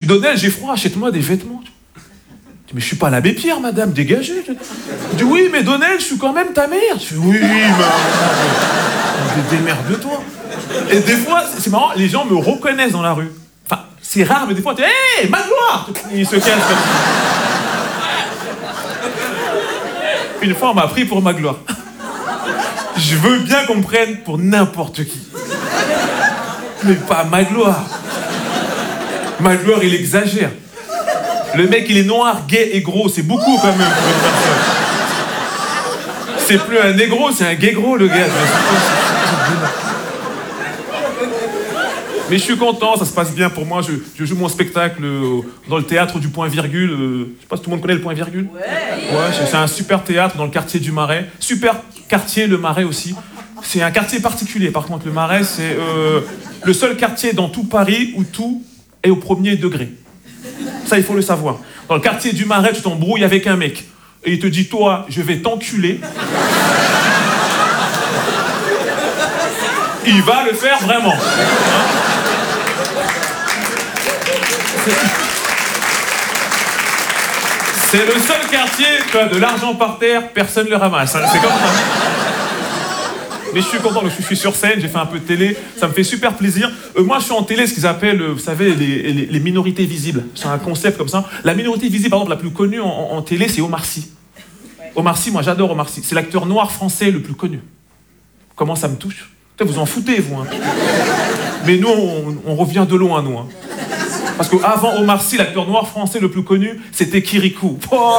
Donnel, j'ai froid, achète-moi des vêtements. Je dis, mais je suis pas l'abbé Pierre, madame, dégagez. Je dis, oui, mais Donnel, je suis quand même ta mère. Je dis, oui, mais démerde-toi. Et des fois, c'est marrant, les gens me reconnaissent dans la rue. Enfin, c'est rare, mais des fois, tu dis, hé, Magloire! Ils se cassent. Une fois, on m'a pris pour Magloire. Je veux bien qu'on me prenne pour n'importe qui. Mais pas Magloire. Magloire, il exagère. Le mec, il est noir, gay et gros. C'est beaucoup, quand même, pour une personne. C'est plus un négro, c'est un gay gros, le gars. Mais je suis content, ça se passe bien pour moi. Je joue mon spectacle dans le théâtre du Point-Virgule. Je sais pas si tout le monde connaît le Point-Virgule. Ouais, c'est un super théâtre dans le quartier du Marais. Super quartier, le Marais aussi. C'est un quartier particulier, par contre. Le Marais, c'est le seul quartier dans tout Paris où tout est au premier degré. Ça, il faut le savoir. Dans le quartier du Marais, tu t'embrouilles avec un mec. Et il te dit, toi, je vais t'enculer. Il va le faire vraiment. C'est le seul quartier, tu as de l'argent par terre, personne ne le ramasse. C'est comme ça. Mais je suis content, je suis sur scène, j'ai fait un peu de télé, ça me fait super plaisir. Moi, je suis en télé, ce qu'ils appellent, vous savez, les minorités visibles. C'est un concept comme ça. La minorité visible, par exemple, la plus connue en télé, c'est Omar Sy. Omar Sy, moi, j'adore Omar Sy. C'est l'acteur noir français le plus connu. Comment ça me touche? Vous en foutez, vous. Hein. Mais nous, on revient de loin, nous. Hein. Parce qu'avant Omar Sy, l'acteur noir français le plus connu, c'était Kirikou. Oh.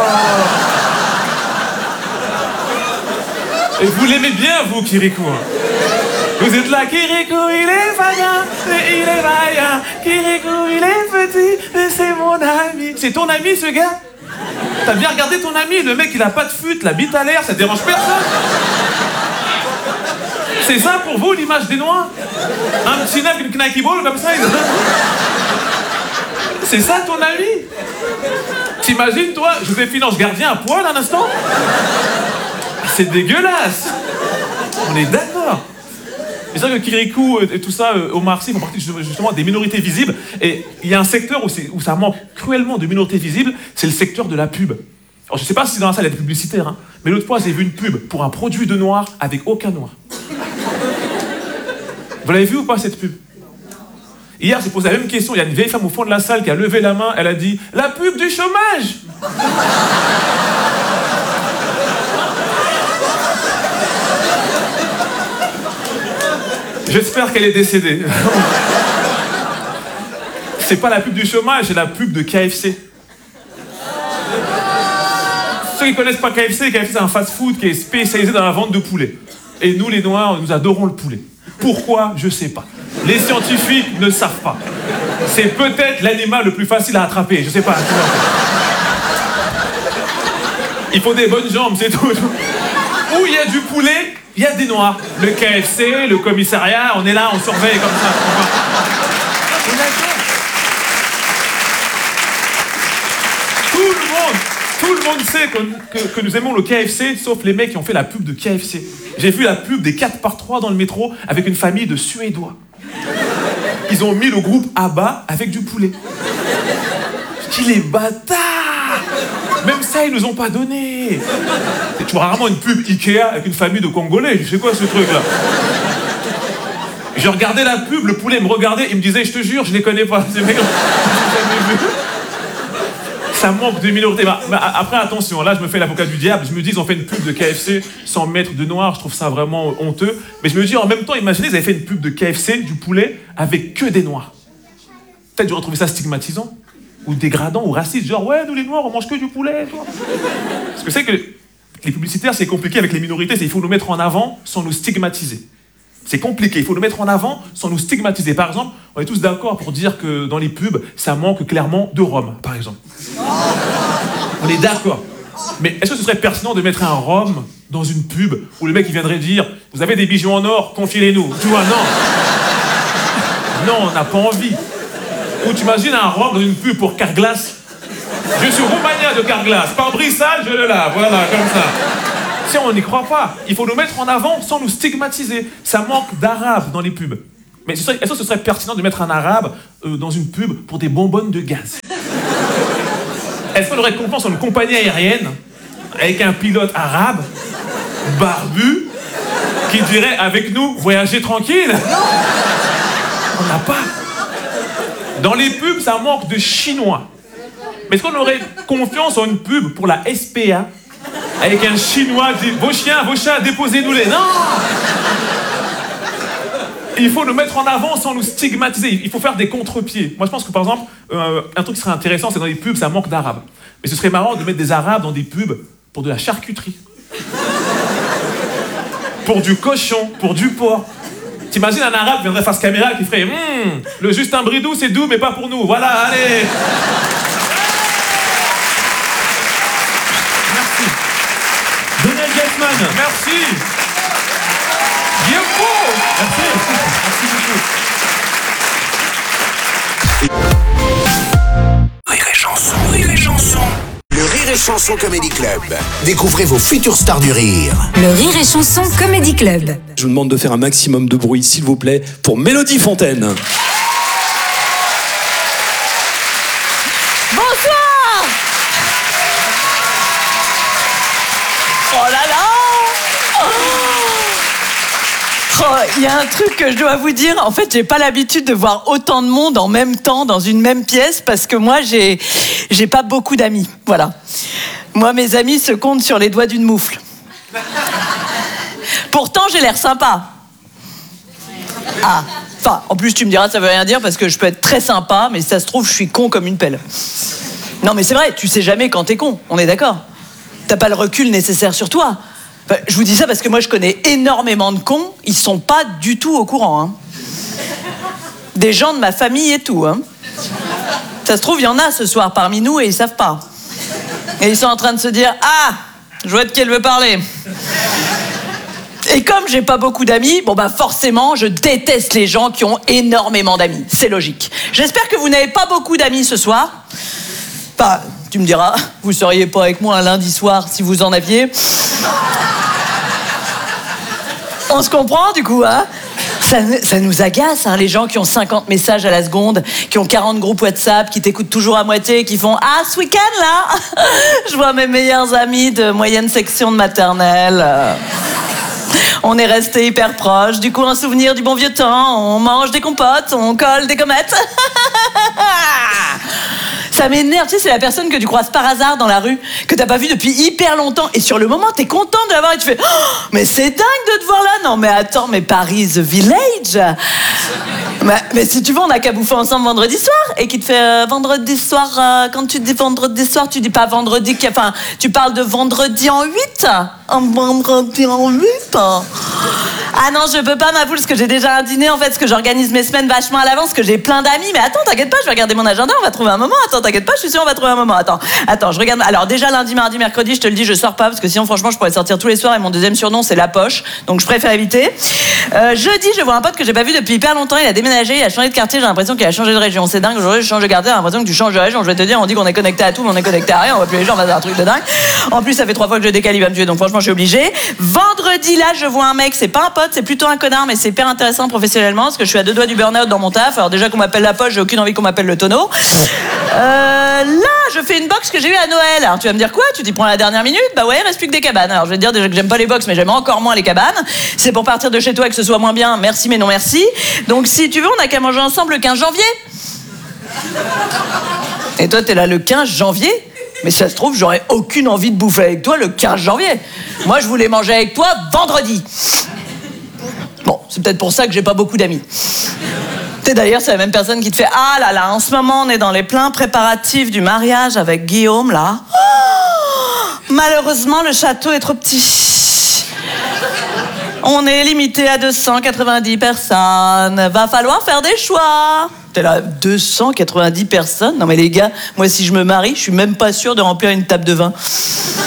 Et vous l'aimez bien, vous, Kirikou. Hein. Vous êtes là, Kirikou, il est vaillant, il est vaillant. Kirikou, il est petit, c'est mon ami. C'est ton ami, ce gars? T'as bien regardé ton ami? Le mec, il a pas de fut, la bite à l'air, ça dérange personne. C'est ça pour vous, l'image des Noirs? Un petit nain avec une knacky ball comme ça? C'est ça ton ami? T'imagines, toi, Joséphine Ange Gardien à poil un instant? C'est dégueulasse! On est d'accord. C'est sûr que Kirikou et tout ça, Omar Sy font partie justement des minorités visibles. Et il y a un secteur où ça manque cruellement de minorités visibles, c'est le secteur de la pub. Alors je sais pas si dans la salle il y a des publicitaires, hein, mais l'autre fois j'ai vu une pub pour un produit de noir avec aucun noir. Vous l'avez vu ou pas cette pub? Hier j'ai posé la même question, il y a une vieille femme au fond de la salle qui a levé la main, elle a dit « La pub du chômage !» J'espère qu'elle est décédée. C'est pas la pub du chômage, c'est la pub de KFC. Ceux qui connaissent pas KFC, KFC c'est un fast-food qui est spécialisé dans la vente de poulet. Et nous les Noirs, nous adorons le poulet. Pourquoi? Je sais pas. Les scientifiques ne savent pas. C'est peut-être l'animal le plus facile à attraper, je sais pas. Il faut des bonnes jambes, c'est tout. Où il y a du poulet, il y a des Noirs. Le KFC, le commissariat, on est là, on surveille comme ça. Tout le monde sait que nous aimons le KFC, sauf les mecs qui ont fait la pub de KFC. J'ai vu la pub des 4x3 dans le métro avec une famille de Suédois. Ils ont mis le groupe ABBA avec du poulet. Je dis, les bâtards! Même ça, ils nous ont pas donné. Tu vois rarement une pub Ikea avec une famille de Congolais. Je sais quoi ce truc-là? Je regardais la pub, le poulet me regardait, il me disait, je te jure, je les connais pas. Ces mecs, ça manque de minorité. Après, attention, là, je me fais l'avocat du diable. Je me dis, ils ont fait une pub de KFC sans mettre de noir. Je trouve ça vraiment honteux. Mais je me dis, en même temps, imaginez, ils avaient fait une pub de KFC, du poulet, avec que des noirs. Peut-être j'aurais trouvé ça stigmatisant, ou dégradant, ou raciste. Genre, ouais, nous les noirs, on mange que du poulet. Toi. Parce que c'est que les publicitaires, c'est compliqué avec les minorités. Il faut nous mettre en avant sans nous stigmatiser. C'est compliqué, il faut le mettre en avant sans nous stigmatiser. Par exemple, on est tous d'accord pour dire que dans les pubs, ça manque clairement de rhum, par exemple. On est d'accord. Mais est-ce que ce serait pertinent de mettre un rhum dans une pub où le mec il viendrait dire « Vous avez des bijoux en or, confiez-les-nous » Tu vois, non. Non, on n'a pas envie. Ou tu imagines un rhum dans une pub pour Carglass. Je suis Roumania de Carglass. Par brissage, je le lave. Voilà, comme ça. Si on n'y croit pas, il faut nous mettre en avant sans nous stigmatiser. Ça manque d'arabe dans les pubs. Mais est-ce que ce serait pertinent de mettre un arabe dans une pub pour des bonbonnes de gaz? Est-ce qu'on aurait confiance en une compagnie aérienne avec un pilote arabe, barbu, qui dirait avec nous, voyagez tranquille? On n'a pas. Dans les pubs, ça manque de chinois. Mais est-ce qu'on aurait confiance en une pub pour la SPA avec un chinois qui dit vos chiens, vos chats, déposez-nous-les? Non! Il faut nous mettre en avant sans nous stigmatiser. Il faut faire des contre-pieds. Moi, je pense que, par exemple, un truc qui serait intéressant, c'est dans les pubs, ça manque d'arabes. Mais ce serait marrant de mettre des arabes dans des pubs pour de la charcuterie. Pour du cochon, pour du porc. T'imagines un arabe qui viendrait face caméra qui ferait le Justin Bridou, c'est doux, mais pas pour nous. Voilà, allez! Merci. Daniel Gettman, merci. Guillaume Pau, merci. Merci beaucoup. Rire et chanson, rire et chanson. Le Rire et Chanson Comedy Club. Découvrez vos futures stars du rire. Le Rire et Chanson Comedy Club. Je vous demande de faire un maximum de bruit, s'il vous plaît, pour Mélodie Fontaine. Bonsoir. Oh là là. Oh, il y a un truc que je dois vous dire. En fait, j'ai pas l'habitude de voir autant de monde en même temps dans une même pièce parce que moi, j'ai pas beaucoup d'amis. Voilà. Moi, mes amis se comptent sur les doigts d'une moufle. Pourtant, j'ai l'air sympa. Ah, enfin, en plus, tu me diras, ça veut rien dire parce que je peux être très sympa, mais si ça se trouve, je suis con comme une pelle. Non, mais c'est vrai, tu sais jamais quand t'es con, on est d'accord. T'as pas le recul nécessaire sur toi. Enfin, je vous dis ça parce que moi, je connais énormément de cons, ils sont pas du tout au courant. Hein. Des gens de ma famille et tout. Hein. Ça se trouve, il y en a ce soir parmi nous et ils savent pas. Et ils sont en train de se dire « Ah, je vois de qui elle veut parler !» Et comme j'ai pas beaucoup d'amis, bon bah forcément, je déteste les gens qui ont énormément d'amis. C'est logique. J'espère que vous n'avez pas beaucoup d'amis ce soir. Enfin, tu me diras, vous seriez pas avec moi un lundi soir si vous en aviez. On se comprend du coup, hein? Ça nous agace, hein, les gens qui ont 50 messages à la seconde, qui ont 40 groupes WhatsApp, qui t'écoutent toujours à moitié, qui font « Ah, ce week-end, là, je vois mes meilleurs amis de moyenne section de maternelle. On est restés hyper proches, du coup, un souvenir du bon vieux temps, on mange des compotes, on colle des comètes. » Ça m'énerve, tu sais, c'est la personne que tu croises par hasard dans la rue, que t'as pas vue depuis hyper longtemps, et sur le moment, t'es content de la voir et tu fais « Oh, mais c'est dingue de te voir là !» Non, mais attends, mais Paris, the village. Mais si tu veux, on n'a qu'à bouffer ensemble vendredi soir, et qui te fait vendredi soir, quand tu dis vendredi soir, tu dis pas vendredi, enfin, tu parles de vendredi en 8. Un vendredi en 8. Ah non, je peux pas, ma poule, parce que j'ai déjà un dîner, en fait, parce que j'organise mes semaines vachement à l'avance, parce que j'ai plein d'amis. Mais attends, t'inquiète pas, je vais regarder mon agenda, on va trouver un moment. Attends, t'inquiète pas, je suis sûre, on va trouver un moment. Attends, je regarde. Alors déjà, lundi, mardi, mercredi, je te le dis, je sors pas, parce que sinon, franchement, je pourrais sortir tous les soirs, et mon deuxième surnom, c'est La Poche. Donc, je préfère éviter. Jeudi, je vois un pote que j'ai pas vu depuis hyper longtemps, il a déménagé, il a changé de quartier, j'ai l'impression qu'il a changé de région. C'est dingue, aujourd'hui, je change de quartier, j'ai l'impression que tu changes de région. Je vais te dire, on dit qu'on est connecté à tout, mais on est connecté à rien, on voit plus les gens, on va faire un truc de dingue. En plus, ça fait 3 fois que je décale, il va me tuer, donc franchement, je suis obligée. Vendredi, là, je vois un mec, c'est pas un pote, c'est plutôt un connard, mais c'est hyper intéressant professionnellement, parce que je suis à 2 doigts du burn-out dans mon taf. Alors déjà qu'on m'appelle La Poche, j'ai aucune envie qu'on m'appelle le tonneau. Là, je fais une box que j'ai eue à Noël. Alors tu vas me dire quoi? Tu t'y prends à la dernière minute? Bah ouais, il reste plus que des cabanes. Alors je vais te dire déjà que j'aime pas les box, mais j'aime encore moins les cabanes. C'est pour partir de chez toi et que ce soit moins bien. Merci, mais non merci. Donc si tu veux, on n'a qu'à manger ensemble le 15 janvier. Et toi, t'es là le 15 janvier? Mais ça se trouve, j'aurais aucune envie de bouffer avec toi le 15 janvier. Moi, je voulais manger avec toi vendredi. Bon, c'est peut-être pour ça que j'ai pas beaucoup d'amis. Tu sais, d'ailleurs, c'est la même personne qui te fait « Ah là là, en ce moment, on est dans les pleins préparatifs du mariage avec Guillaume, là. Oh, malheureusement, le château est trop petit. On est limité à 290 personnes. Va falloir faire des choix. » T'es là, 290 personnes? Non mais les gars, moi, si je me marie, je suis même pas sûre de remplir une table de vin.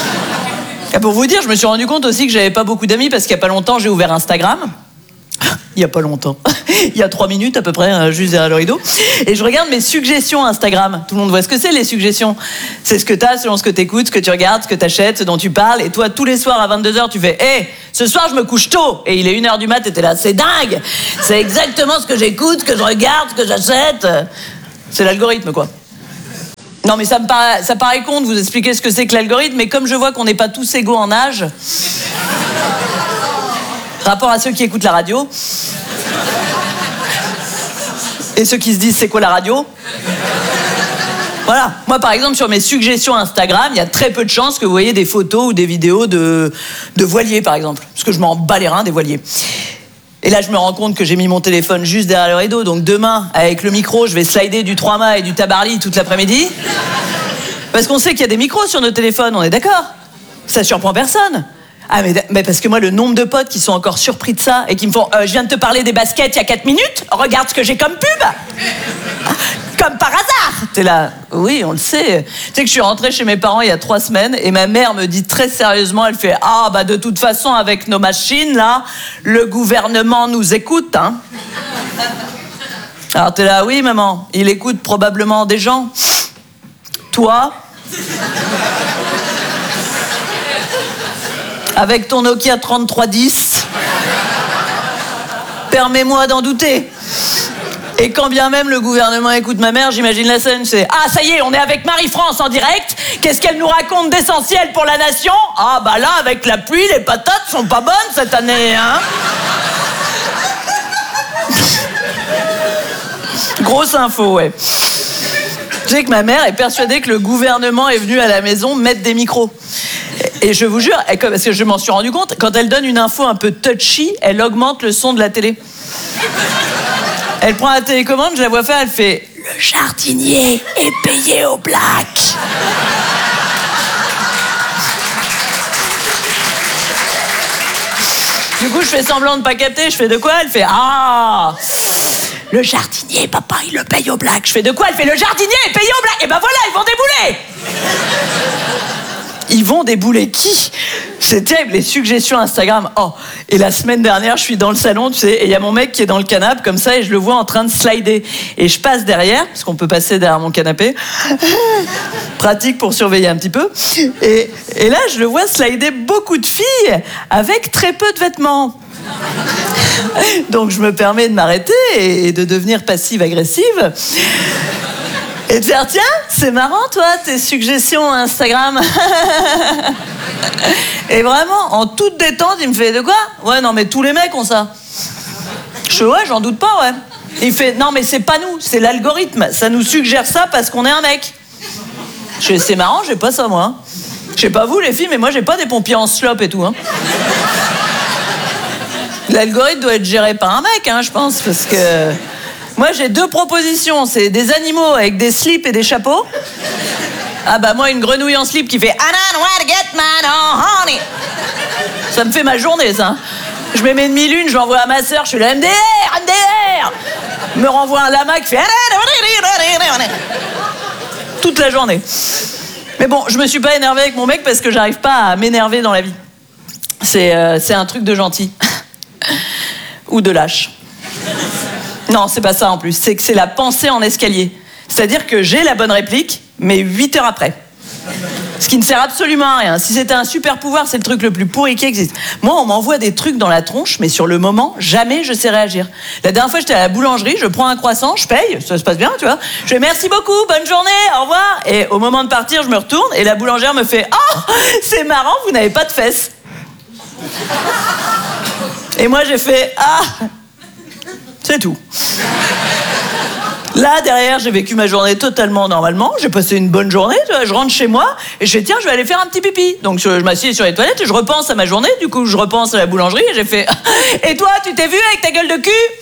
Et pour vous dire, je me suis rendu compte aussi que j'avais pas beaucoup d'amis parce qu'il y a pas longtemps, j'ai ouvert Instagram. il y a pas longtemps. Il y a 3 minutes à peu près, juste derrière le rideau. Et je regarde mes suggestions Instagram. Tout le monde voit ce que c'est, les suggestions. C'est ce que t'as selon ce que t'écoutes, ce que tu regardes, ce que t'achètes, ce dont tu parles. Et toi, tous les soirs à 22h, tu fais « Hé, ce soir, je me couche tôt !» Et il est 1h du mat' et t'es là « C'est dingue ! C'est exactement ce que j'écoute, ce que je regarde, ce que j'achète. » C'est l'algorithme, quoi. Non, mais ça paraît con de vous expliquer ce que c'est que l'algorithme, mais comme je vois qu'on n'est pas tous égaux en âge... Rapport à ceux qui écoutent la radio. Et ceux qui se disent, c'est quoi la radio ? Voilà. Moi, par exemple, sur mes suggestions Instagram, il y a très peu de chances que vous voyez des photos ou des vidéos de voiliers, par exemple. Parce que je m'en bats les reins des voiliers. Et là, je me rends compte que j'ai mis mon téléphone juste derrière le rideau. Donc demain, avec le micro, je vais slider du 3-mâts et du Tabarly toute l'après-midi. Parce qu'on sait qu'il y a des micros sur nos téléphones, on est d'accord ? Ça surprend personne. Ah mais parce que moi, le nombre de potes qui sont encore surpris de ça et qui me font je viens de te parler des baskets il y a 4 minutes, regarde ce que j'ai comme pub. Comme par hasard. T'es là, oui, on le sait. Tu sais que je suis rentrée chez mes parents il y a 3 semaines et ma mère me dit très sérieusement, elle fait de toute façon avec nos machines là, le gouvernement nous écoute, hein. Alors t'es là, oui maman, il écoute probablement des gens. Toi avec ton Nokia 3310, permets-moi d'en douter. Et quand bien même le gouvernement écoute ma mère, j'imagine la scène, c'est « Ah, ça y est, on est avec Marie-France en direct. Qu'est-ce qu'elle nous raconte d'essentiel pour la nation ? Ah, bah là, avec la pluie, les patates sont pas bonnes cette année, hein ?» Grosse info, ouais. Tu sais que ma mère est persuadée que le gouvernement est venu à la maison mettre des micros. Et je vous jure, parce que je m'en suis rendu compte, quand elle donne une info un peu touchy, elle augmente le son de la télé. Elle prend la télécommande, je la vois faire, elle fait « Le jardinier est payé au black !» Du coup, je fais semblant de pas capter, je fais de quoi ? Elle fait « Ah !» Le jardinier, papa, il le paye au black. Je fais de quoi ? Elle fait le jardinier est payé au black. Et ben voilà, ils vont débouler. Ils vont débouler qui ? C'est terrible, les suggestions Instagram. Oh, et la semaine dernière, je suis dans le salon, tu sais, et il y a mon mec qui est dans le canapé comme ça, et je le vois en train de slider. Et je passe derrière, parce qu'on peut passer derrière mon canapé. Pratique pour surveiller un petit peu. Et là, je le vois slider beaucoup de filles avec très peu de vêtements. Donc je me permets de m'arrêter et de devenir passive-agressive et de faire tiens, c'est marrant toi, tes suggestions Instagram. Et vraiment, en toute détente, il me fait de quoi ? Ouais, non mais tous les mecs ont ça. Je fais ouais, j'en doute pas, ouais. Il fait non mais c'est pas nous, c'est l'algorithme, ça nous suggère ça parce qu'on est un mec. Je fais c'est marrant, j'ai pas ça moi. Je sais pas vous les filles, mais moi j'ai pas des pompiers en slop et tout, hein. L'algorithme doit être géré par un mec, hein, je pense, parce que... Moi, j'ai 2 propositions. C'est des animaux avec des slips et des chapeaux. Ah bah moi, une grenouille en slip qui fait « I don't want to get mine on honey ». Ça me fait ma journée, ça. Je me mets une demi-lune, je l'envoie à ma sœur, je suis là « MDR, MDR ». Me renvoie un lama qui fait « toute la journée ». Mais bon, je me suis pas énervée avec mon mec parce que j'arrive pas à m'énerver dans la vie. C'est un truc de gentil. Ou de lâche. Non, c'est pas ça en plus. C'est que c'est la pensée en escalier. C'est-à-dire que j'ai la bonne réplique, mais 8 heures après. Ce qui ne sert absolument à rien. Si c'était un super pouvoir, c'est le truc le plus pourri qui existe. Moi, on m'envoie des trucs dans la tronche, mais sur le moment, jamais je sais réagir. La dernière fois, j'étais à la boulangerie, je prends un croissant, je paye, ça se passe bien, tu vois. Je fais merci beaucoup, bonne journée, au revoir. Et au moment de partir, je me retourne et la boulangère me fait « Oh, c'est marrant, vous n'avez pas de fesses. » Et moi, j'ai fait « Ah !» C'est tout. Là, derrière, j'ai vécu ma journée totalement normalement. J'ai passé une bonne journée. Tu vois, je rentre chez moi et je fais tiens, je vais aller faire un petit pipi. Donc, je m'assieds sur les toilettes et je repense à ma journée. Du coup, je repense à la boulangerie et j'ai fait et toi, tu t'es vu avec ta gueule de cul ?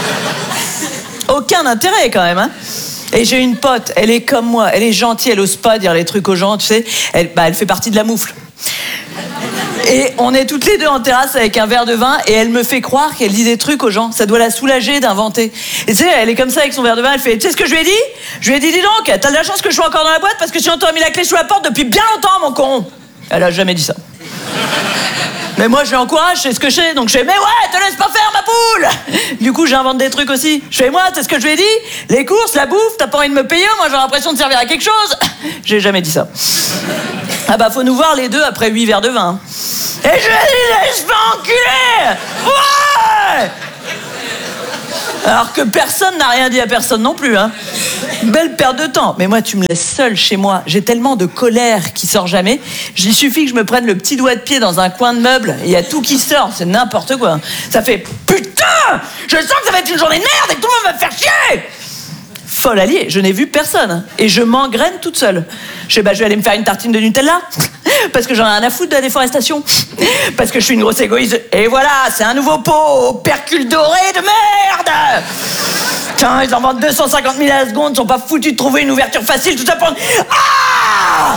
Aucun intérêt, quand même, hein. Et j'ai une pote, elle est comme moi. Elle est gentille, elle ose pas dire les trucs aux gens, tu sais. Elle fait partie de la moufle. Et on est toutes les deux en terrasse avec un verre de vin et elle me fait croire qu'elle dit des trucs aux gens. Ça doit la soulager d'inventer. Et tu sais, elle est comme ça avec son verre de vin, elle fait « Tu sais ce que je lui ai dit ? Je lui ai dit, dis donc, t'as de la chance que je sois encore dans la boîte parce que sinon t'aurais mis la clé sous la porte depuis bien longtemps, mon con !» Elle a jamais dit ça. Mais moi, je l'encourage, c'est ce que je sais. Donc je fais, mais ouais, te laisse pas faire, ma poule. Du coup, j'invente des trucs aussi. Je fais, moi, c'est ce que je lui ai dit. Les courses, la bouffe, t'as pas envie de me payer, moi, j'ai l'impression de servir à quelque chose. J'ai jamais dit ça. Ah bah, faut nous voir les deux après 8 verres de vin. Et je lui ai dit, laisse pas enculer. Ouais. Alors que personne n'a rien dit à personne non plus, hein. Belle perte de temps. Mais moi, tu me laisses seule chez moi. J'ai tellement de colère qui sort jamais. Il suffit que je me prenne le petit doigt de pied dans un coin de meuble et il y a tout qui sort. C'est n'importe quoi. Ça fait putain. Je sens que ça va être une journée de merde et que tout le monde va me faire chier. Folle alliée, je n'ai vu personne. Et je m'engraine toute seule. Je sais, je vais aller me faire une tartine de Nutella. Parce que j'en ai rien à foutre de la déforestation. Parce que je suis une grosse égoïste. Et voilà, c'est un nouveau pot au percule doré de merde. Tiens, ils en vendent 250 000 à la seconde. Ils sont pas foutus de trouver une ouverture facile. Tout ça pour... Ah!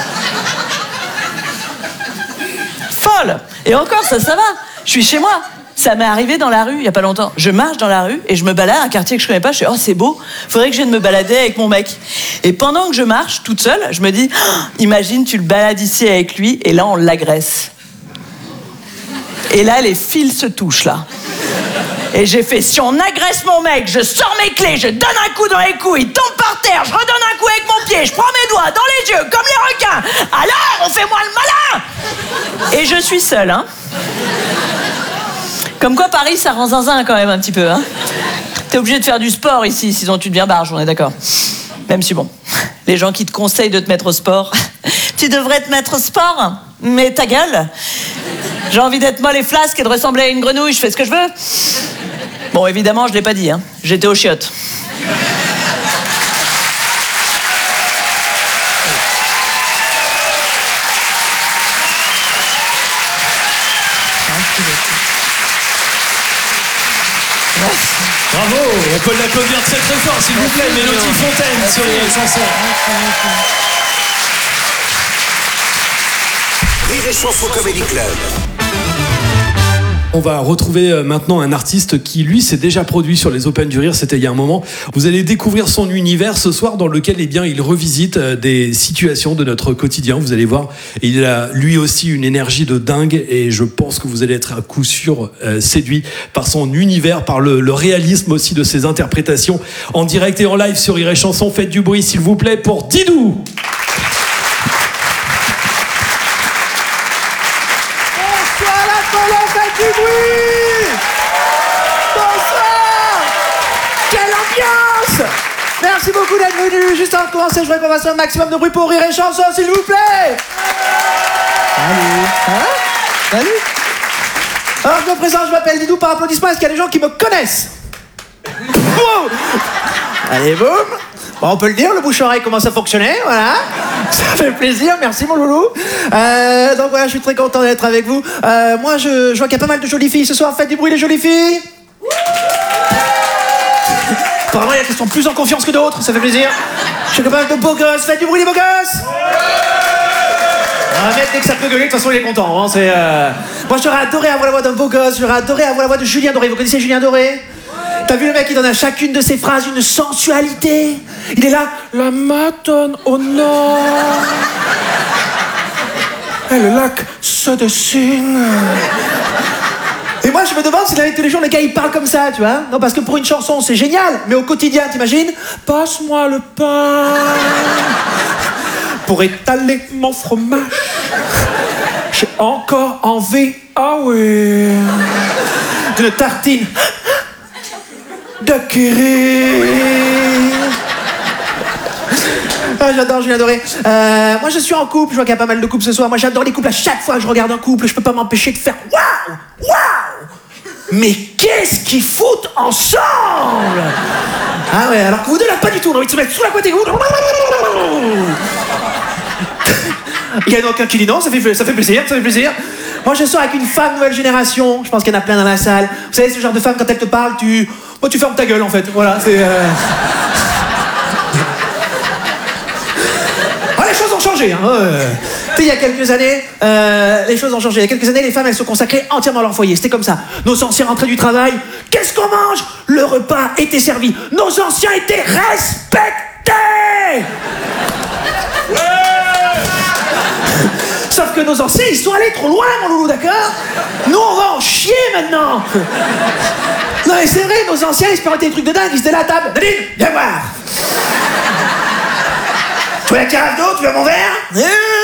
Folle. Et encore, ça va. Je suis chez moi. Ça m'est arrivé dans la rue il y a pas longtemps. Je marche dans la rue et je me balade à un quartier que je connais pas. Je fais, oh, c'est beau, faudrait que je vienne me balader avec mon mec. Et pendant que je marche toute seule, je me dis, oh, imagine, tu le balades ici avec lui et là, on l'agresse. Et là, les fils se touchent, là. Et j'ai fait, si on agresse mon mec, je sors mes clés, je donne un coup dans les couilles, il tombe par terre, je redonne un coup avec mon pied, je prends mes doigts dans les yeux, comme les requins. Alors, on fait moins le malin. Et je suis seule, hein. Comme quoi, Paris, ça rend zinzin quand même un petit peu, hein. T'es obligé de faire du sport ici, sinon tu deviens barge, on est d'accord. Même si bon, les gens qui te conseillent de te mettre au sport, tu devrais te mettre au sport, mais ta gueule. J'ai envie d'être molle et flasque et de ressembler à une grenouille, je fais ce que je veux. Bon, évidemment, je l'ai pas dit, hein. J'étais aux chiottes. Bravo, on peut l'applaudir très très fort s'il vous plaît, Mélodie Fontaine sur les chansons. Rire et Chanson Comedy Club. On va retrouver maintenant un artiste qui, lui, s'est déjà produit sur les Open du Rire, c'était il y a un moment. Vous allez découvrir son univers ce soir dans lequel, eh bien, il revisite des situations de notre quotidien. Vous allez voir, il a lui aussi une énergie de dingue et je pense que vous allez être à coup sûr séduit par son univers, par le réalisme aussi de ses interprétations en direct et en live sur Rire et Chanson. Faites du bruit, s'il vous plaît, pour Didou. Du bruit. Bonsoir. Quelle ambiance. Merci beaucoup d'être venus. Juste avant de commencer, je voudrais qu'on fasse un maximum de bruit pour Rire et Chanson, s'il vous plaît. Salut. Hein? Salut. Alors, je me présente, je m'appelle Didou par applaudissement. Est-ce qu'il y a des gens qui me connaissent? Boum. Allez, boum. Bon, on peut le dire, le bouche-oreille commence à fonctionner, voilà. Ça fait plaisir, merci mon loulou. Donc voilà, je suis très content d'être avec vous. Moi, je vois qu'il y a pas mal de jolies filles ce soir. Faites du bruit, les jolies filles. Apparemment, il y en a qui sont plus en confiance que d'autres, ça fait plaisir. Je suis capable de beaux gosses. Faites du bruit, les beaux gosses. Un mec, dès que ça peut gueuler, de toute façon, il est content. Hein, Moi, j'aurais adoré avoir la voix d'un beau gosse. J'aurais adoré avoir la voix de Julien Doré. Vous connaissez Julien Doré? T'as vu le mec qui donne à chacune de ses phrases une sensualité? Il est là, la matone au nord. Et le lac se dessine. Et moi je me demande si dans la vie de tous les jours le gars il parle comme ça, tu vois. Non, parce que pour une chanson c'est génial, mais au quotidien, t'imagines? Passe-moi le pain pour étaler mon fromage. J'ai encore envie, ah oui, d'une tartine de curry. Ah, j'adore, j'ai adoré. Moi, je suis en couple. Je vois qu'il y a pas mal de couples ce soir. Moi, j'adore les couples. À chaque fois que je regarde un couple, je peux pas m'empêcher de faire waouh, waouh. Mais qu'est-ce qu'ils foutent ensemble? Ah ouais, alors que vous deux là, pas du tout. On a envie de se mettre sous la couette et il y en a aucun qui dit non. Ça fait plaisir, ça fait plaisir. Moi, je sors avec une femme nouvelle génération. Je pense qu'il y en a plein dans la salle. Vous savez, ce genre de femme, quand elle te parle, tu fermes ta gueule, en fait. Voilà, c'est... Ah, les choses ont changé, hein. Il y a quelques années, les choses ont changé. Il y a quelques années, les femmes, elles se consacraient entièrement à leur foyer. C'était comme ça. Nos anciens rentraient du travail. Qu'est-ce qu'on mange? Le repas était servi. Nos anciens étaient respectés. Sauf que nos anciens, ils sont allés trop loin, mon loulou, d'accord? Nous, on va en chier maintenant. Non, mais c'est vrai, nos anciens, ils se permettaient des trucs de dingue. Ils étaient là à table. Nadine, viens voir. Tu veux la carafe d'eau? Tu veux mon verre?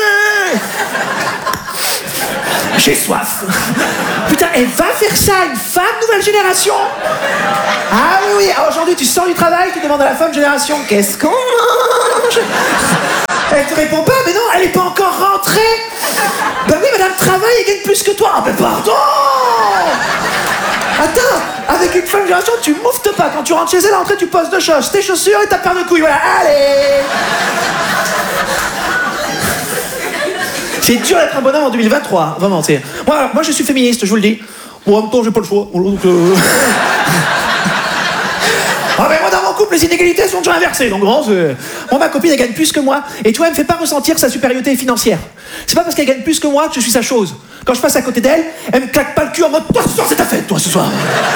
J'ai soif. Putain, elle va faire ça, une femme nouvelle génération? Ah oui, oui. Alors, aujourd'hui, tu sors du travail, tu demandes à la femme génération, qu'est-ce qu'on mange? Elle te répond pas, mais non, elle est pas encore rentrée. Ben oui, madame travaille et gagne plus que toi. Ah ben pardon. Attends, avec une femme génération, tu mouftes pas. Quand tu rentres chez elle, à l'entrée, tu poses 2 choses, tes chaussures et ta paire de couilles. Voilà, allez. C'est dur d'être un bonhomme en 2023, vraiment. Moi, je suis féministe, je vous le dis. Bon, en même temps, j'ai pas le choix. Ah mais moi dans mon couple les inégalités sont toujours inversées, donc bon, moi ma copine elle gagne plus que moi et tu vois elle me fait pas ressentir sa supériorité financière. C'est pas parce qu'elle gagne plus que moi que je suis sa chose. Quand je passe à côté d'elle, elle me claque pas le cul en mode toi ce soir c'est ta fête toi ce soir.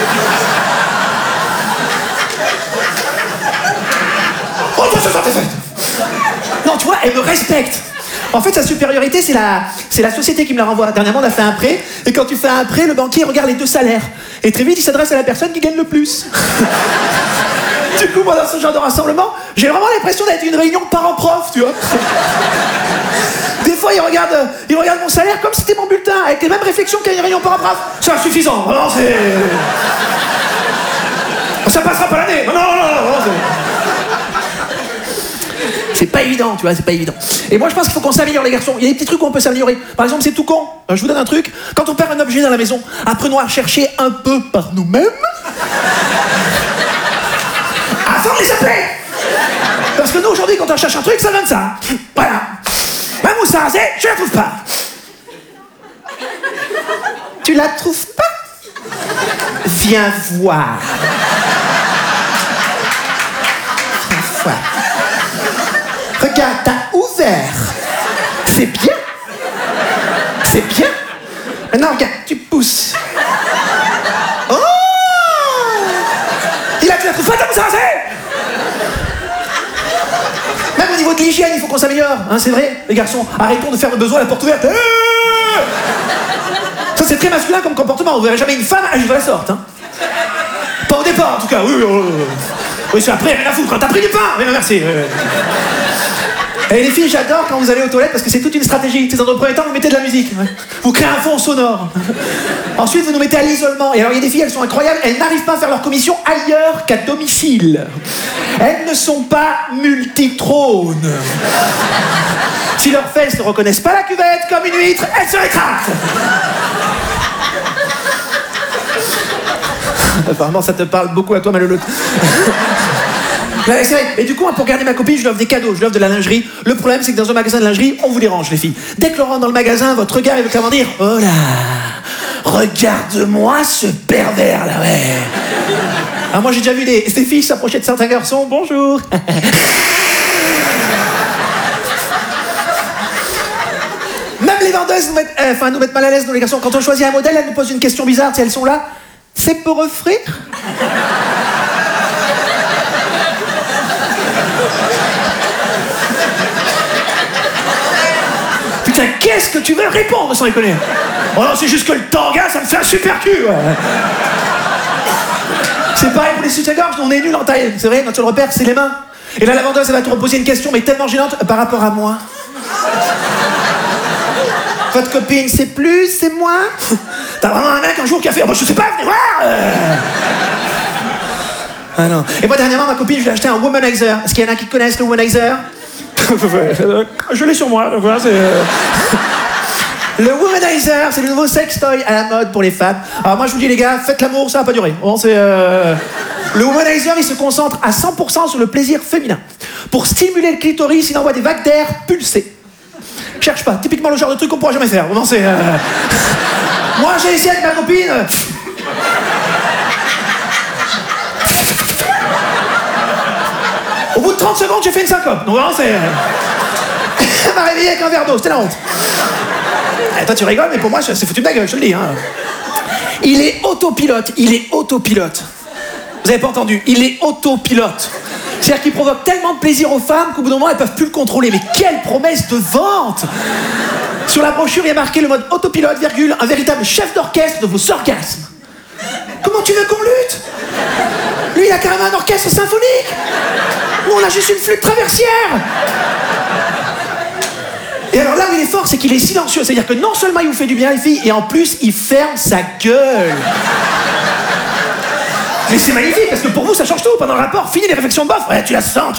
Oh toi ce soir t'es fête. Non tu vois elle me respecte. En fait, sa supériorité, c'est la société qui me la renvoie. Dernièrement, on a fait un prêt, et quand tu fais un prêt, le banquier regarde les 2 salaires. Et très vite, il s'adresse à la personne qui gagne le plus. Du coup, moi, dans ce genre de rassemblement, j'ai vraiment l'impression d'être une réunion parents-prof, tu vois. Des fois, il regarde mon salaire comme si c'était mon bulletin, avec les mêmes réflexions qu'à une réunion parents-prof. C'est insuffisant, vraiment, c'est... Ça passera pas l'année. Non, c'est pas évident, tu vois, c'est pas évident. Et moi, je pense qu'il faut qu'on s'améliore, les garçons. Il y a des petits trucs où on peut s'améliorer. Par exemple, c'est tout con. Je vous donne un truc. Quand on perd un objet dans la maison, apprenons à chercher un peu par nous-mêmes. Avant de les appeler. Parce que nous, aujourd'hui, quand on cherche un truc, ça donne ça. Voilà. Ma mousse à raser, je la trouve pas. Tu la trouves pas? Viens voir. Viens voir. Regarde, t'as ouvert. C'est bien. C'est bien. Maintenant, regarde, tu pousses. Oh! Il a tu la trouves pas, ta mousse à raser? Même au niveau de l'hygiène, il faut qu'on s'améliore. Hein, c'est vrai, les garçons. Arrêtons de faire le besoin à la porte ouverte. Ça, c'est très masculin comme comportement. Vous verrez jamais une femme agir de la sorte. Hein. Pas au départ, en tout cas. Oui, c'est après, rien à foutre. T'as pris du pain. Oui, merci. Et les filles, j'adore quand vous allez aux toilettes parce que c'est toute une stratégie. Dans un premier temps, vous mettez de la musique. Vous créez un fond sonore. Ensuite, vous nous mettez à l'isolement. Et alors, il y a des filles, elles sont incroyables. Elles n'arrivent pas à faire leur commission ailleurs qu'à domicile. Elles ne sont pas multitrônes. Si leurs fesses ne reconnaissent pas la cuvette comme une huître, elles se rétractent. Apparemment, ça te parle beaucoup à toi, Maloloute. Et du coup, pour garder ma copine, je lui offre des cadeaux, je lui offre de la lingerie. Le problème, c'est que dans un magasin de lingerie, on vous dérange, les filles. Dès que l'on rentre dans le magasin, votre regard, il veut clairement dire: oh là, regarde-moi ce pervers là, ouais. Alors moi, j'ai déjà vu des filles s'approcher de certains garçons. Bonjour. Même les vendeuses nous mettent mal à l'aise, nous les garçons. Quand on choisit un modèle, elles nous posent une question bizarre. Si elles sont là, c'est pour offrir? Putain, qu'est-ce que tu veux répondre sans déconner? Oh non, c'est juste que le tanga, ça me fait un super cul, ouais. C'est pareil pour les soutiens-gorge, on est nuls en taille. C'est vrai, notre seul repère, c'est les mains. Et là, la vendeuse, elle va te reposer une question, mais tellement gênante par rapport à moi. Votre copine, c'est plus, c'est moins? T'as vraiment un mec un jour qui a fait: oh, bah, je sais pas, venez voir. Ah non. Et moi, dernièrement, ma copine, je lui ai acheté un womanizer. Est-ce qu'il y en a qui connaissent le womanizer? Je l'ai sur moi, donc voilà, c'est... Le womanizer, c'est le nouveau sextoy à la mode pour les femmes. Alors moi, je vous dis, les gars, faites l'amour, ça va pas durer. Bon, c'est... Le womanizer, il se concentre à 100% sur le plaisir féminin. Pour stimuler le clitoris, il envoie des vagues d'air pulsées. Cherche pas, typiquement le genre de truc qu'on pourra jamais faire. Vraiment, c'est... Moi, j'ai essayé avec ma copine... Au bout de 30 secondes, j'ai fait une syncope. Donc vraiment, c'est... Elle m'a réveillé avec un verre d'eau, c'était la honte. Et toi, tu rigoles, mais pour moi, c'est foutu de ma gueule, je te le dis. Hein. Il est autopilote. Vous avez pas entendu? Il est autopilote. C'est-à-dire qu'il provoque tellement de plaisir aux femmes qu'au bout d'un moment, elles peuvent plus le contrôler. Mais quelle promesse de vente! Sur la brochure, il y a marqué le mode autopilote, virgule, un véritable chef d'orchestre de vos orgasmes. Comment tu veux qu'on lutte? Lui, il a carrément un orchestre symphonique. Nous, on a juste une flûte traversière. Et alors là où il est fort, c'est qu'il est silencieux. C'est-à-dire que non seulement il vous fait du bien, les filles, et en plus, il ferme sa gueule. Mais c'est magnifique, parce que pour vous, ça change tout. Pendant le rapport, fini les réflexions de bof. Ouais, tu la sens.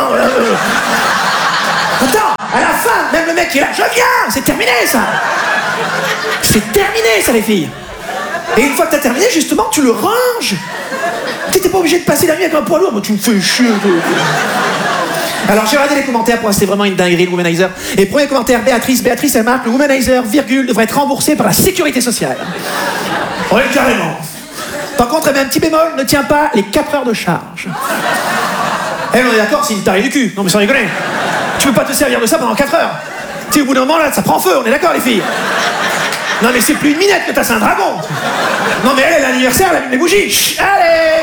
Attends, à la fin, même le mec qui est là, je viens, c'est terminé, ça. C'est terminé, ça, les filles. Et une fois que t'as terminé, justement, tu le ranges. T'étais pas obligé de passer la nuit avec un poids lourd. Moi, tu me fais chier. Alors, j'ai regardé les commentaires pour voir si c'était vraiment une dinguerie, le womanizer. Et premier commentaire, Béatrice, elle marque, le womanizer, virgule, devrait être remboursé par la sécurité sociale. Oui, carrément. Par contre, elle met un petit bémol, ne tient pas les 4 heures de charge. Eh, on est d'accord, c'est une tarée du cul. Non, mais sans rigoler. Tu peux pas te servir de ça pendant 4 heures. Tu sais, au bout d'un moment, là, ça prend feu, on est d'accord, les filles. Non, mais c'est plus une minette que t'as, c'est un dragon. Non, mais elle, l'anniversaire, elle allume les bougies. Chut, allez.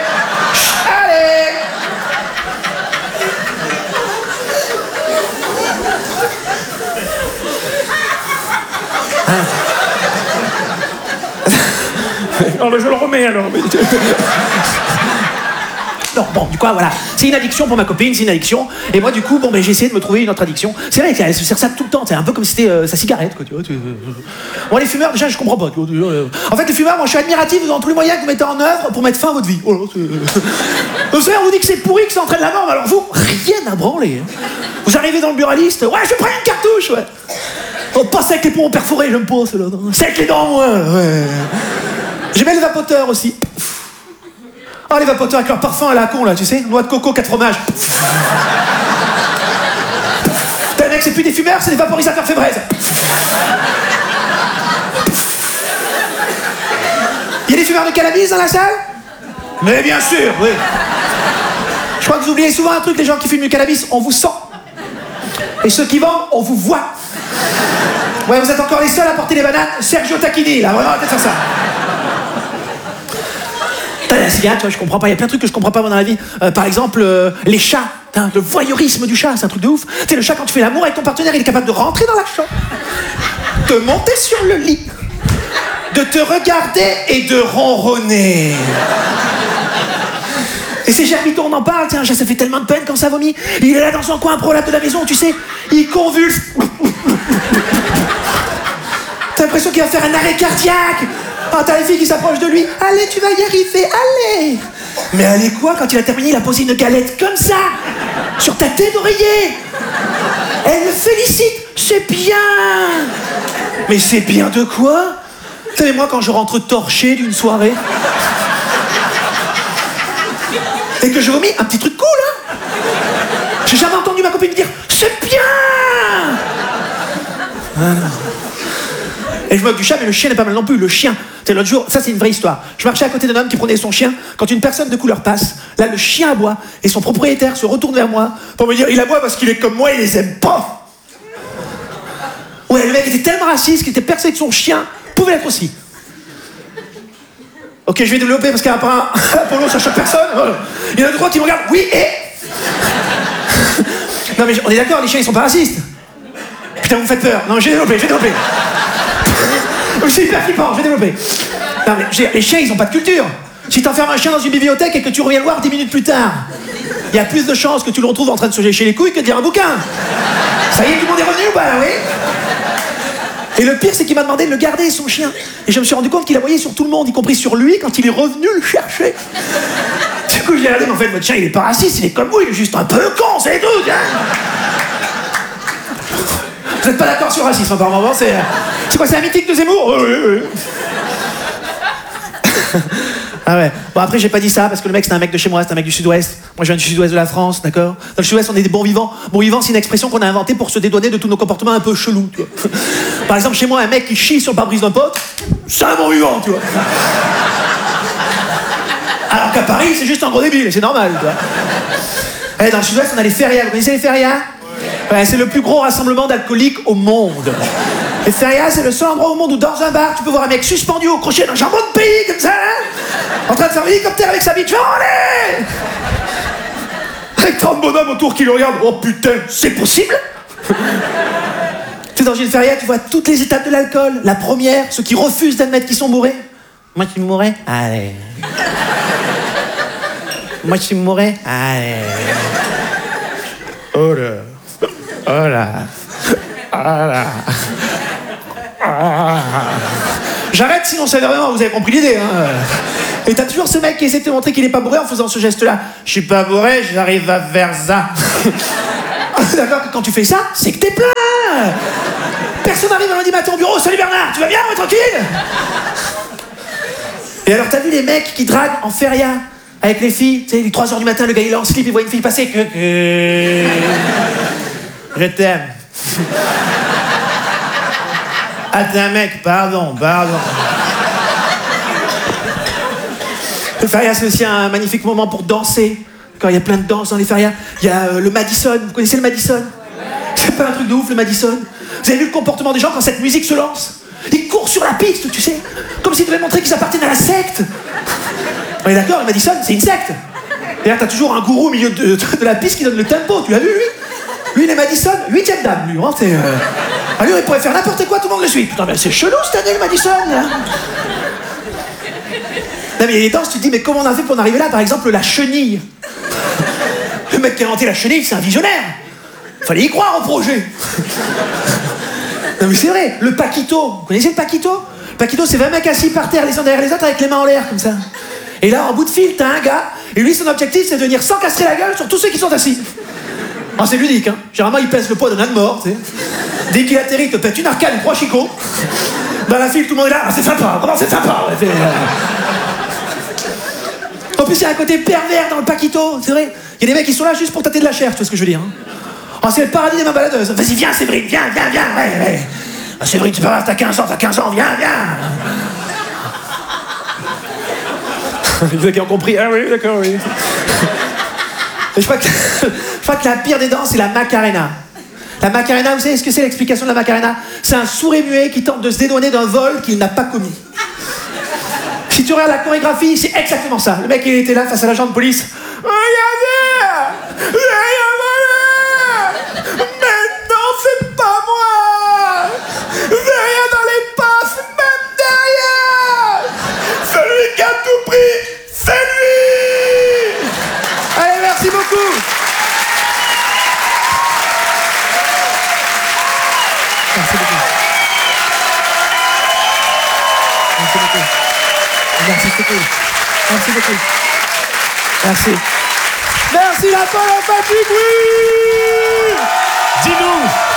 Non, mais je le remets alors. Non, bon, du coup, voilà. C'est une addiction pour ma copine, c'est une addiction. Et moi, du coup, bon, ben, j'ai essayé de me trouver une autre addiction. C'est vrai qu'elle se sert ça tout le temps. C'est un peu comme si c'était sa cigarette, quoi, tu vois. Bon, les fumeurs, déjà, je comprends pas. Tu vois. En fait, les fumeurs, moi, je suis admiratif dans tous les moyens que vous mettez en œuvre pour mettre fin à votre vie. Voilà, vous savez, on vous dit que c'est pourri, que ça entraîne la mort, alors vous, rien à branler. Hein. Vous arrivez dans le buraliste, ouais, je prends une cartouche, ouais. On passe avec les poumons perforés, j'aime pas, ceux-là. C'est avec les dents, moi, ouais. J'aimais le vapoteur aussi. Oh, les vapoteurs avec leur parfum à la con, là, tu sais. Noix de coco, 4 fromages. T'as mec, c'est plus des fumeurs, c'est des vaporisateurs fébraises. Il y a des fumeurs de cannabis dans la salle? Mais bien sûr, oui. Je crois que vous oubliez souvent un truc, les gens qui fument du cannabis, on vous sent. Et ceux qui vendent, on vous voit. Ouais, vous êtes encore les seuls à porter les bananes Sergio Tacchini, là, vraiment, arrêtez de faire ça. La cigarette, tu vois, je comprends pas. Il y a plein de trucs que je comprends pas dans la vie. Par exemple, les chats. Le voyeurisme du chat, c'est un truc de ouf. Tu sais, le chat, quand tu fais l'amour avec ton partenaire, il est capable de rentrer dans la chambre, de monter sur le lit, de te regarder et de ronronner. Et c'est Germito, on en parle, tiens, ça fait tellement de peine quand ça vomit. Il est là dans son coin prolapse de la maison, tu sais, il convulse. T'as l'impression qu'il va faire un arrêt cardiaque. Ah, t'as les filles qui s'approchent de lui. Allez, tu vas y arriver, allez. Mais allez quoi, quand il a terminé, il a posé une galette comme ça, sur ta tête d'oreiller. Elle le félicite, c'est bien. Mais c'est bien de quoi? Vous savez, moi, quand je rentre torché d'une soirée, et que je vomis, un petit truc cool, hein. J'ai jamais entendu ma copine me dire, c'est bien. Voilà. Et je me moque du chat, mais le chien n'est pas mal non plus. Le chien, c'est l'autre jour, ça c'est une vraie histoire. Je marchais à côté d'un homme qui prenait son chien. Quand une personne de couleur passe, là le chien aboie et son propriétaire se retourne vers moi pour me dire il aboie parce qu'il est comme moi, il les aime pas. Ouais, le mec était tellement raciste qu'il était persuadé que son chien pouvait l'être aussi. Ok, je vais développer parce qu'apparemment, Apollo ça choque personne. Il y en a deux trois qui me regardent, oui et. Non mais on est d'accord, les chiens ils sont pas racistes. Putain, vous me faites peur. Non, j'ai développé. C'est hyper flippant, je vais développer. Non, mais les chiens, ils ont pas de culture. Si t'enfermes un chien dans une bibliothèque et que tu reviens le voir 10 minutes plus tard, il y a plus de chances que tu le retrouves en train de se lécher les couilles que de lire un bouquin. Ça y est, tout le monde est revenu ou pas, là, oui? Et le pire, c'est qu'il m'a demandé de le garder, son chien. Et je me suis rendu compte qu'il aboyait sur tout le monde, y compris sur lui, quand il est revenu le chercher. Du coup, je l'ai regardé, mais en fait, votre chien, il est pas raciste, il est comme vous, il est juste un peu con, c'est tout, hein. Vous n'êtes pas d'accord sur le racisme, apparemment, c'est quoi, c'est la mythique de Zemmour? Oui. Ah ouais. Bon, après, j'ai pas dit ça, parce que le mec, c'est un mec de chez moi, c'est un mec du sud-ouest. Moi, je viens du sud-ouest de la France, d'accord? Dans le sud-ouest, on est des bons vivants. Bon vivant, c'est une expression qu'on a inventée pour se dédouaner de tous nos comportements un peu chelous, tu vois. Par exemple, chez moi, un mec qui chie sur le pare-brise d'un pote, c'est un bon vivant, tu vois. Alors qu'à Paris, c'est juste un gros débile, c'est normal, tu vois. Et dans le sud-ouest, on a les férias. Vous connaissez les férias? Ouais, c'est le plus gros rassemblement d'alcooliques au monde. Les férias, c'est le seul endroit au monde où dans un bar, tu peux voir un mec suspendu au crochet d'un jambon de pays, comme ça, hein, en train de faire un hélicoptère avec sa bite. Allez, avec 30 bonhommes autour qui le regardent. Oh putain, c'est possible? Tu es dans une feria, tu vois toutes les étapes de l'alcool. La première, ceux qui refusent d'admettre qu'ils sont bourrés. Moi, je suis bourré. Allez. Moi, je suis bourré. Allez. Oh là. Oh là. Ah là. Ah. J'arrête, sinon ça vraiment, vous avez compris l'idée. Hein. Et t'as toujours ce mec qui essaie de te montrer qu'il est pas bourré en faisant ce geste-là. Je suis pas bourré, j'arrive à faire ça. D'accord, que quand tu fais ça, c'est que t'es plein. Personne n'arrive un lundi matin au bureau. Salut Bernard, tu vas bien, ouais, tranquille. Et alors t'as vu les mecs qui draguent en feria avec les filles, tu sais, il est 3h du matin, le gars il est en slip, il voit une fille passer. Je t'aime. Ah, t'es un mec, pardon. Le feria, c'est aussi un magnifique moment pour danser. Quand il y a plein de danses dans les ferias, il y a le Madison. Vous connaissez le Madison? C'est pas un truc de ouf, le Madison. Vous avez vu le comportement des gens quand cette musique se lance? Ils courent sur la piste, tu sais, comme s'ils devaient montrer qu'ils appartiennent à la secte. On est d'accord, le Madison, c'est une secte. Et là, t'as toujours un gourou au milieu de la piste qui donne le tempo, tu l'as vu, lui? Lui, il est Madison, 8ème dame, lui. Hein, ah, lui, il pourrait faire n'importe quoi, tout le monde le suit. Putain, mais c'est chelou cette année, le Madison, là. Non, mais il y a des danses, tu te dis, mais comment on a fait pour en arriver là? Par exemple, la chenille. Le mec qui a inventé la chenille, c'est un visionnaire. Fallait y croire au projet. Non, mais c'est vrai, le paquito. Vous connaissez le paquito? Le paquito, c'est 20 mecs assis par terre, les uns derrière les autres, avec les mains en l'air, comme ça. Et là, en bout de fil, t'as un gars, et lui, son objectif, c'est de venir sans casser la gueule sur tous ceux qui sont assis. Ah, c'est ludique, hein. Généralement, il pèse le poids d'un âne mort, tu sais. Dès qu'il atterrit, il te pète une arcane, 3 chicots. Dans la file, tout le monde est là. Ah, c'est sympa, vraiment, c'est sympa. Ouais, en plus, il y a un côté pervers dans le paquito, c'est vrai. Il y a des mecs qui sont là juste pour tâter de la chair, tu vois ce que je veux dire. Hein. Oh, c'est le paradis des mains baladeuses. Vas-y, viens, Séverine, viens. Ouais. Ah, Séverine, tu peux voir, t'as 15 ans, viens. Les mecs qui ont compris. Ah oui, d'accord, oui. Je crois que la pire des danses, c'est la Macarena. La Macarena, vous savez ce que c'est l'explication de la Macarena? C'est un sourd et muet qui tente de se dédouaner d'un vol qu'il n'a pas commis. Si tu regardes la chorégraphie, c'est exactement ça. Le mec, il était là face à l'agent de police. Regardez! Mais non, c'est pas moi! Derrière dans les passes, même derrière! Celui qui a tout pris, c'est lui! Allez, merci beaucoup! Merci beaucoup. Merci la Paul en Patrick, oui! Dis-nous,